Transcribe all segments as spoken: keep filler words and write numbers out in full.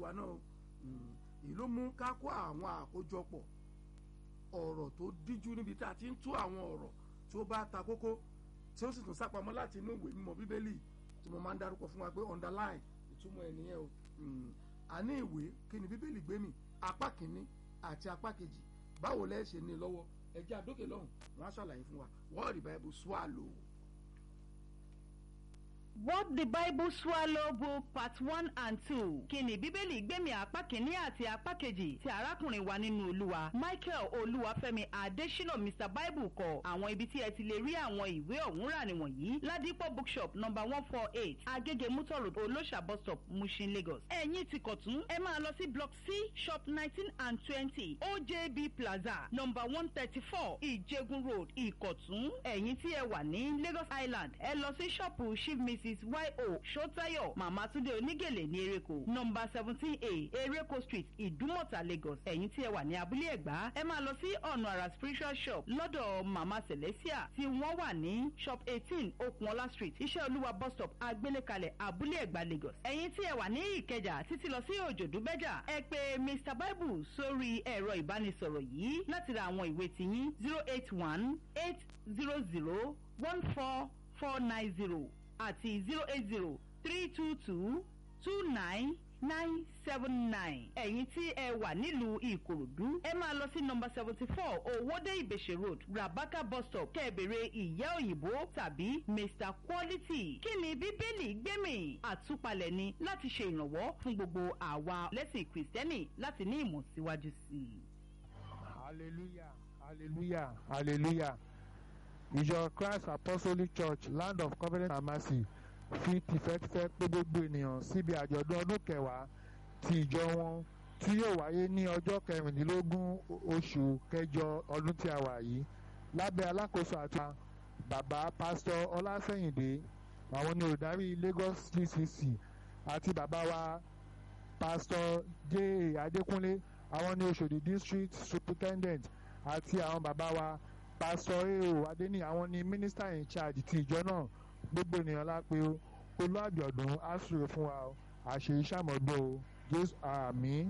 wa náà èyí ló mú ká kó àwọn àkójọpọ̀ ọ̀rọ̀ tó díjú níbi tá a ti ń tú àwọn ọ̀rọ̀ tí ó bá ta kókó tí ó sì tún sápamọ́ láti inú ìwé mímọ́ bíbélì tí mo máa ń dárúkọ fún wa pé underline ìtumọ̀ ẹ̀ nìyẹn o a ní ìwé kí ni bíbélì gbé mi apá kìíní àti apá kejì báwo lẹ́ ṣe ní lọ́wọ́ ẹjẹ́ àdókè lọ́hùn wọ́n á ṣàlàyé fún wa what the Bible swallow. What the Bible Swallow Book Part one and two. Kíni Bíbélì gbẹ̀mí apá kìíní àti apá kejì ti arákùnrin wa nínú Olúwa. Michael Olúwafẹ́mi Adésínà Mister Bible kọ àwọn ibi tí ẹ ti lè rí àwọn ìwé ọ̀hún rà nìwọ̀nyí. Ládìpọ̀ bookshop number one four eight Agége Mutor Road Olóṣà bus stop Mushin Lagos. Ẹ̀yin ti Kọ̀tún ẹ máa lọ sí block C shop nineteen and twenty O J B Plaza number one thirty four Ìjẹ̀gùn Road Ìkọ̀tún. Ẹ̀yin tí ẹ wà ní Lagos Island ẹ lọ sí ṣọ́ọ̀pù Chief Missus Y O Ṣótáyọ̀ Màmá Túndé Onígèlè ní Ereko number seventeen A Ereko Street Ìdúmọ̀tà Lagos. Ẹ̀yin tí ẹ wà ní Abúlé Ẹ̀gbá ẹ máa lọ sí ọ̀nà àrà spiritual shop lọ́dọ̀ Màmá Celestia tí wọ́n wà ní shop eighteen Okunola Street Iṣẹ́ Olúwa bus stop Agbélékalẹ̀ Abúlé Ẹ̀gbá Lagos. Ẹ̀yin tí ẹ wà ní Ìkẹjà títí lọ sí Òjòdúbẹ́jà ẹ pè Mister Bible sórí ẹ̀rọ ìbánisọ̀rọ̀ yìí láti ra àwọn ìwé tiyín zero eight one eight zero zero one four four nine zero àti zero eight zero three two two two nine nine seven nine. Ẹ̀yin tí ẹ wà nílùú Ìkòròdú ẹ máa lọ sí number seventy four Owódé Ìbèṣe road Rabaka bus stop kẹ́ẹ̀bẹ̀rẹ̀ ìyá òyìnbó tàbí Mister Quality. Kí ni Bíbélì gbẹ̀mí? Àtúpalẹ̀ ni láti ṣe ìrànwọ́ fún gbogbo àwa lẹ́sìn Kìrìsìtẹ́nì láti ní ìmọ̀ síwájú sí i. Hallelujah, hallelujah, hallelujah. Ìjọ Christ Apostolic Church Land of Covenant and Mercy fi tìfẹ́tìfẹ́ pé gbogbo ènìyàn síbi àjọ̀dún ọdún kẹwàá ti ìjọ wọn tí yóò wáyé ní ọjọ́ kẹrìndínlógún oṣù kẹjọ ọdún tí a wà yìí lábẹ́ alákòóso àti bàbá pásítọ̀ Ọlásẹ̀yìndé àwọn ní olùdarí Lagos G C C àti bàbá wa pásítọ̀ J A Adékúnlé àwọn ní Òṣòdì District Superintendent àti àwọn bàbá wa pásítọ̀ eo adéní àwọn ní minister in charge ti ìjọ náà gbogbo ènìyàn lápẹ́ o olùàjọ̀dún àṣírí fún wa àṣẹ ìṣàmọ̀dún o Jésù àmín.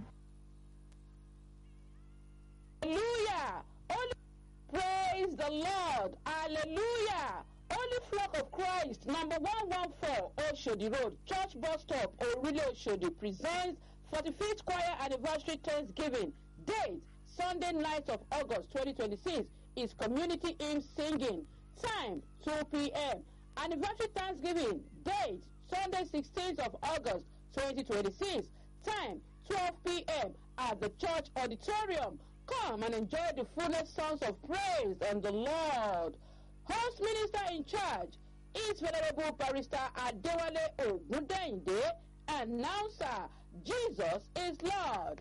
Hallelujah! Only praise the Lord. Hallelujah! Holy Flock of Christ, number one one four Oshodi Road, Church Bus Stop, Orile Oshodi, presents forty-fifth Choir Anniversary Thanksgiving. Date, Sunday night of August twenty twenty-six. Is community hymn singing. Time, two p m Anniversary Thanksgiving. Date, Sunday sixteenth of August twenty twenty-six. Time, twelve p m at the church auditorium. Come and enjoy the fullest songs of praise and the Lord. Host minister in charge is Venerable Barrister Adewale Ogundende. Announcer, Jesus is Lord.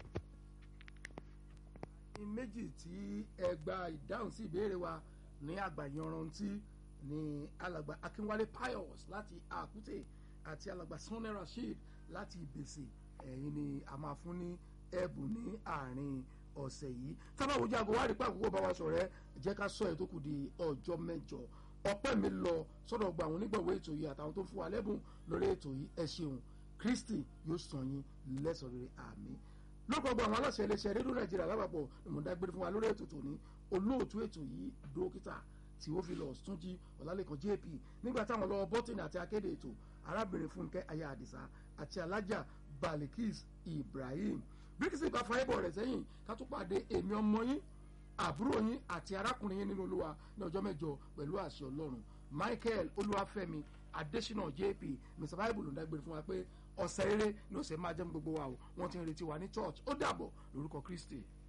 méjì tí ẹ gba ìdáhùn sí ìbéèrè wa ní àgbàyanrantí ní alàgbà Akínwálé Pius láti Àkútè àti alàgbà Sunny Rasheed láti Ìbèsè. ẹ̀yin ni a máa fún ní ẹ̀bùn ní àárín ọ̀sẹ̀ yìí. tábà wojú aago wá rí pé àkókò bá wa sọ̀rọ̀ ẹ jẹ́ ká sọ ẹ̀ tó kù di ọjọ́ mẹ́jọ. ọpẹ́ mi lọ sọ́dọ̀ gba àwọn onígbọ̀wọ́ ètò yìí àtàwọn tó ń fún wa lẹ́bùn lórí ètò yìí. ẹ ṣeun, Kristi yóò san yín lẹ́san rere, àmín. lórúkọ gba àwọn aláṣẹ iléeṣẹ́ rédíò Nàìjíríà lápapọ̀ ìmọ̀dágbére fún wa lórí ètò tòní. olóòtú ètò yìí dókítà Theophilus Túnjí Ọlálékan J P, nígbà táwọn lọ́wọ́ bọ́tìnì àti akéde ètò arábìnrin Fúnkẹ́ aya Àdìsá àti alájà Balikis Ibrahim. bíríkìsì bá fa ẹbọ rẹ̀ sẹ́yìn ká tún pàdé èmi ọmọ yín àbúrò yín àti arákùnrin yín nínú Olúwa ní ọjọ́ mẹ́jọ pẹ̀lú àṣẹ Ọlọ́run. Michael Olúwafẹ́mi Adésínà J P, Mister Bible ló ń dágbére fún wa pé ọ̀sẹ̀ eré ní ọ̀sẹ̀ máa jẹ́ gbogbo wa o. wọ́n ti ń retí wa ní church. ó dàbọ̀ lórúkọ Kristi.